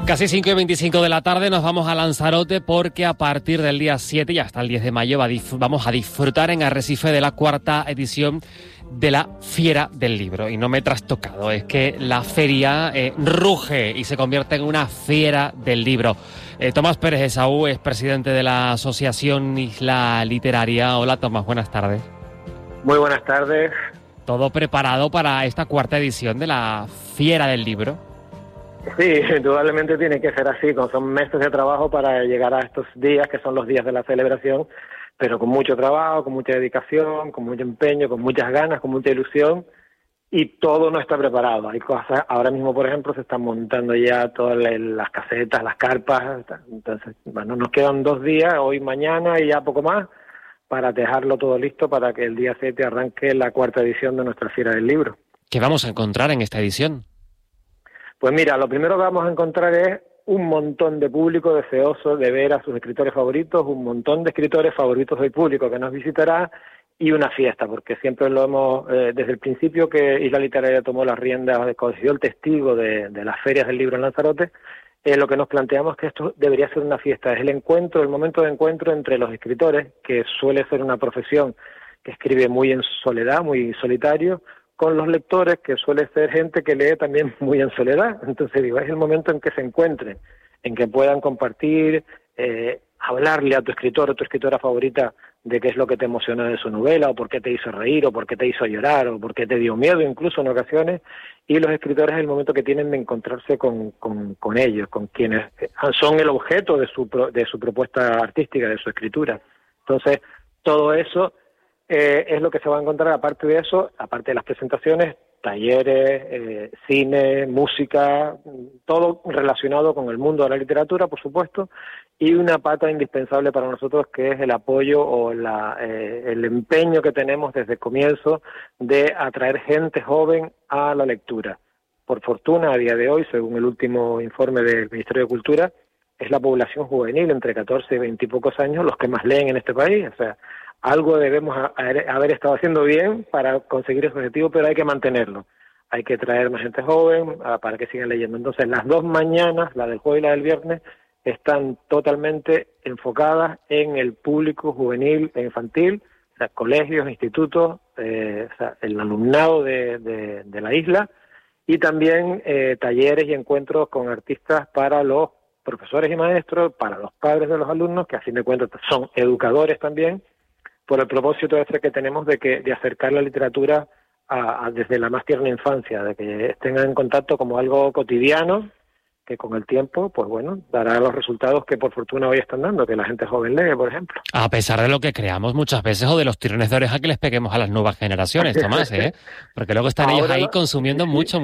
Casi 5:25 de la tarde nos vamos a Lanzarote porque a partir del día 7 y hasta el 10 de mayo vamos a disfrutar en Arrecife de la cuarta edición de la Fiera del Libro. Y no me he trastocado, es que la feria ruge y se convierte en una Fiera del Libro. Tomás Pérez Esaú es presidente de la Asociación Isla Literaria. Hola Tomás, buenas tardes. Muy buenas tardes. ¿Todo preparado para esta cuarta edición de la Fiera del Libro? Sí, indudablemente tiene que ser así, son meses de trabajo para llegar a estos días, que son los días de la celebración, pero con mucho trabajo, con mucha dedicación, con mucho empeño, con muchas ganas, con mucha ilusión, y todo no está preparado. Hay cosas, ahora mismo, por ejemplo, se están montando ya todas las casetas, las carpas, entonces, bueno, nos quedan 2 días, hoy, mañana y ya poco más, para dejarlo todo listo para que el día 7 arranque la cuarta edición de nuestra Fiera del Libro. ¿Qué vamos a encontrar en esta edición? Pues mira, lo primero que vamos a encontrar es un montón de público deseoso de ver a sus escritores favoritos, un montón de escritores favoritos del público que nos visitará y una fiesta, porque siempre lo hemos, desde el principio que Isla Literaria tomó las riendas, consiguió el testigo de las ferias del libro en Lanzarote, lo que nos planteamos es que esto debería ser una fiesta, es el encuentro, el momento de encuentro entre los escritores, que suele ser una profesión que escribe muy en soledad, muy solitario, con los lectores, que suele ser gente que lee también muy en soledad. Entonces digo, es el momento en que se encuentren, en que puedan compartir, hablarle a tu escritor o tu escritora favorita de qué es lo que te emocionó de su novela, o por qué te hizo reír, o por qué te hizo llorar, o por qué te dio miedo incluso en ocasiones, y los escritores es el momento que tienen de encontrarse con ellos, con quienes son el objeto de su propuesta artística, de su escritura. Entonces, todo eso es lo que se va a encontrar. Aparte de eso, aparte de las presentaciones, talleres, cine, música, todo relacionado con el mundo de la literatura, por supuesto, y una pata indispensable para nosotros que es el apoyo o el empeño que tenemos desde el comienzo de atraer gente joven a la lectura. Por fortuna, a día de hoy, según el último informe del Ministerio de Cultura, es la población juvenil entre 14 y 20 y pocos años los que más leen en este país. O sea, algo debemos haber estado haciendo bien para conseguir ese objetivo, pero hay que mantenerlo. Hay que traer más gente joven para que sigan leyendo. Entonces, las 2 mañanas, la del jueves y la del viernes, están totalmente enfocadas en el público juvenil e infantil, o sea, colegios, institutos, o sea, el alumnado de la isla, y también talleres y encuentros con artistas para los profesores y maestros, para los padres de los alumnos, que a fin de cuentas son educadores también, por el propósito ese que tenemos de acercar la literatura desde la más tierna infancia, de que estén en contacto como algo cotidiano, que con el tiempo, pues bueno, dará los resultados que por fortuna hoy están dando, que la gente joven lee, por ejemplo. A pesar de lo que creamos muchas veces o de los tirones de oreja que les peguemos a las nuevas generaciones, Tomás, porque luego están ellos ahí consumiendo mucho.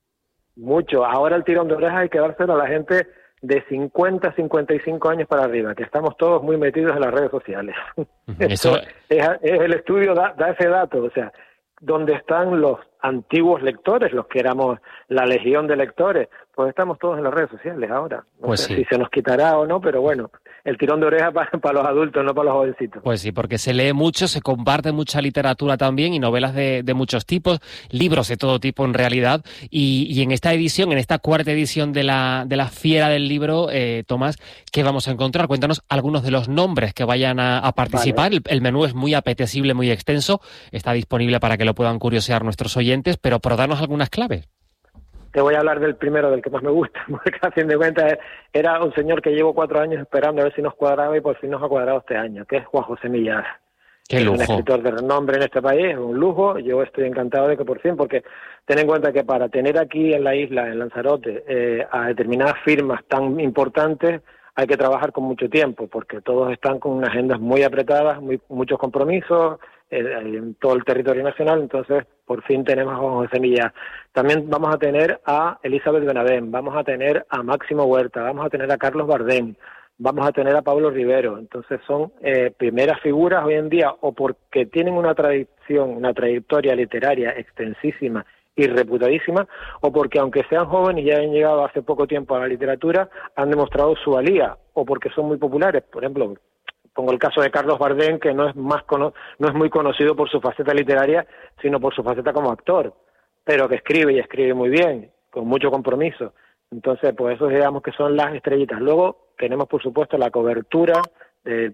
Mucho. Ahora el tirón de oreja hay que dárselo a la gente de 50 a 55 años para arriba, que estamos todos muy metidos en las redes sociales. Eso es el estudio da ese dato, o sea, donde están los antiguos lectores, los que éramos la legión de lectores, pues estamos todos en las redes sociales ahora. No sé si se nos quitará o no, pero bueno, el tirón de oreja para los adultos, no para los jovencitos. Pues sí, porque se lee mucho, se comparte mucha literatura también y novelas de muchos tipos, libros de todo tipo en realidad, y en esta edición, en esta cuarta edición de la Fiera del Libro, Tomás, ¿qué vamos a encontrar? Cuéntanos algunos de los nombres que vayan a participar. Vale. El menú es muy apetecible, muy extenso, está disponible para que lo puedan curiosear nuestros oyentes, pero por darnos algunas claves. Te voy a hablar del primero, del que más me gusta, porque a fin de cuentas era un señor que llevo 4 años esperando a ver si nos cuadraba y por fin nos ha cuadrado este año, que es Juan José Millar. ¡Qué lujo! Es un escritor de renombre en este país, es un lujo. Yo estoy encantado de que por fin, porque ten en cuenta que para tener aquí en la isla, en Lanzarote, a determinadas firmas tan importantes, hay que trabajar con mucho tiempo, porque todos están con unas agendas muy apretadas, muchos compromisos en todo el territorio nacional. Entonces por fin tenemos a Juan José Millar. También vamos a tener a Elizabeth Benavent, vamos a tener a Máximo Huerta, vamos a tener a Carlos Bardem, vamos a tener a Pablo Rivero. Entonces son primeras figuras hoy en día, o porque tienen una tradición, una trayectoria literaria extensísima y reputadísima, o porque aunque sean jóvenes y hayan llegado hace poco tiempo a la literatura, han demostrado su valía, o porque son muy populares. Por ejemplo, pongo el caso de Carlos Bardem, que no es muy conocido por su faceta literaria, sino por su faceta como actor, pero que escribe y escribe muy bien, con mucho compromiso. Entonces, pues eso digamos que son las estrellitas. Luego tenemos, por supuesto, la cobertura de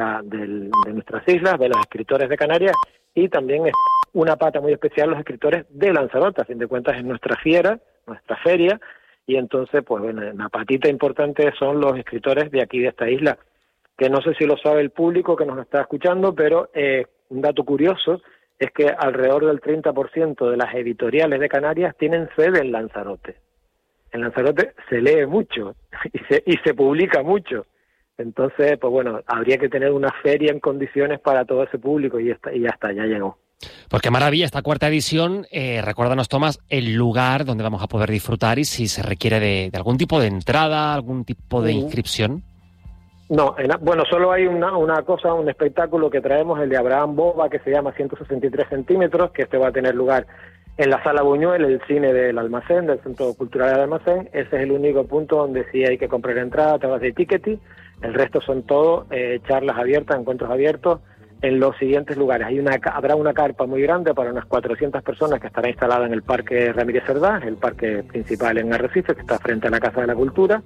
nuestras islas, de los escritores de Canarias, y también es una pata muy especial los escritores de Lanzarote. A fin de cuentas es nuestra fiera, nuestra feria, y entonces, pues bueno, una patita importante son los escritores de aquí, de esta isla, que no sé si lo sabe el público que nos está escuchando, pero un dato curioso es que alrededor del 30% de las editoriales de Canarias tienen sede en Lanzarote. En Lanzarote se lee mucho y se publica mucho. Entonces, pues bueno, habría que tener una feria en condiciones para todo ese público y ya está, ya llegó. Pues qué maravilla esta cuarta edición. Recuérdanos, Tomás, el lugar donde vamos a poder disfrutar y si se requiere de algún tipo de entrada, algún tipo de inscripción. No, bueno, solo hay una cosa, un espectáculo que traemos, el de Abraham Boba, que se llama 163 centímetros, que va a tener lugar en la Sala Buñuel, el cine del Almacén, del Centro Cultural del Almacén. Ese es el único punto donde sí hay que comprar entrada a través de Ticketing. El resto son todo charlas abiertas, encuentros abiertos en los siguientes lugares. Habrá una carpa muy grande para unas 400 personas que estará instalada en el Parque Ramírez Cerdá, el parque principal en Arrecife, que está frente a la Casa de la Cultura.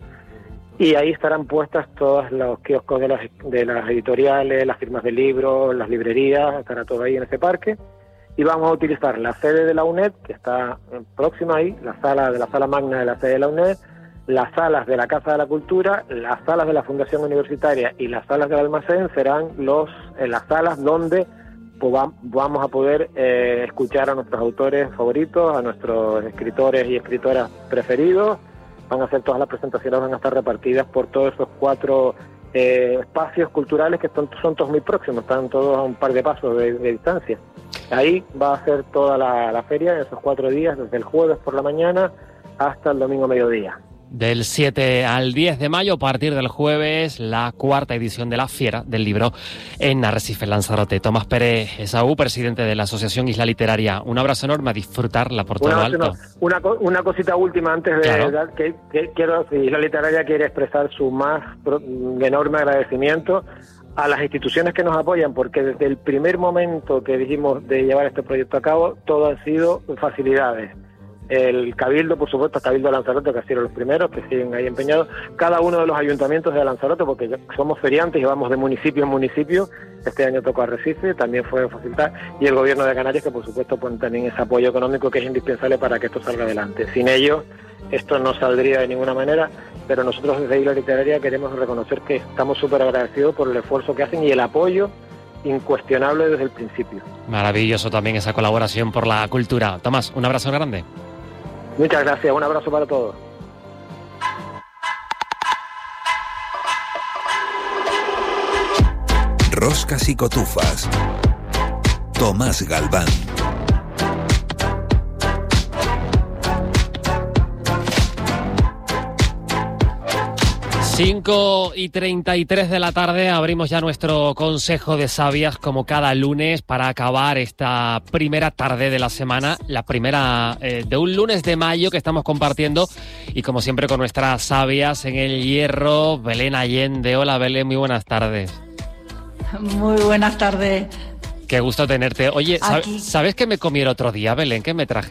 Y ahí estarán puestas todos los kioscos de las editoriales, las firmas de libros, las librerías, estará todo ahí en ese parque. Y vamos a utilizar la sede de la UNED, que está próxima ahí, la sala magna de la sede de la UNED, las salas de la Casa de la Cultura, las salas de la Fundación Universitaria y las salas del Almacén serán las salas donde vamos a poder escuchar a nuestros autores favoritos, a nuestros escritores y escritoras preferidos. Van a hacer todas las presentaciones, van a estar repartidas por todos esos 4 espacios culturales que son todos muy próximos, están todos a un par de pasos de distancia. Ahí va a ser toda la feria en esos 4 días, desde el jueves por la mañana hasta el domingo mediodía. Del 7 al 10 de mayo, a partir del jueves, la cuarta edición de la Fiera del Libro en Arrecife, Lanzarote. Tomás Pérez Esaú, presidente de la Asociación Isla Literaria. Un abrazo enorme, a disfrutarla por todo lo alto. Una cosita última antes de claro. que quiero, si Isla Literaria quiere expresar su más enorme agradecimiento a las instituciones que nos apoyan, porque desde el primer momento que dijimos de llevar este proyecto a cabo, todo han sido facilidades. El Cabildo, por supuesto, el Cabildo de Lanzarote, que han sido los primeros, que siguen ahí empeñados. Cada uno de los ayuntamientos de Lanzarote, porque somos feriantes y vamos de municipio en municipio. Este año tocó Arrecife, también fue facilitar. Y el Gobierno de Canarias, que por supuesto pone también ese apoyo económico que es indispensable para que esto salga adelante. Sin ellos, esto no saldría de ninguna manera, pero nosotros desde Isla Literaria queremos reconocer que estamos súper agradecidos por el esfuerzo que hacen y el apoyo incuestionable desde el principio. Maravilloso también esa colaboración por la cultura. Tomás, un abrazo grande. Muchas gracias, un abrazo para todos. Roscas y cotufas. Tomás Galván. Cinco y 33 de la tarde abrimos ya nuestro Consejo de Sabias como cada lunes para acabar esta primera tarde de la semana, la primera de un lunes de mayo que estamos compartiendo y como siempre con nuestras sabias en el hierro, Belén Allende. Hola Belén, muy buenas tardes. Muy buenas tardes. Qué gusto tenerte. Oye, ¿sabes qué me comí el otro día, Belén? ¿Qué me traje?